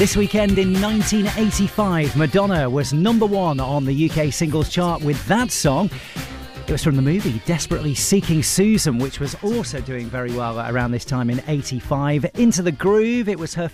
This weekend in 1985, Madonna was number one on the UK singles chart with that song. It was from the movie Desperately Seeking Susan, which was also doing very well around this time in 85. Into the Groove, it was her